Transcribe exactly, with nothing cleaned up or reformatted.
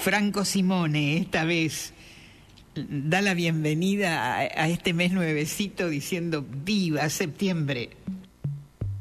Franco Simone esta vez da la bienvenida a, a este mes nuevecito diciendo viva septiembre.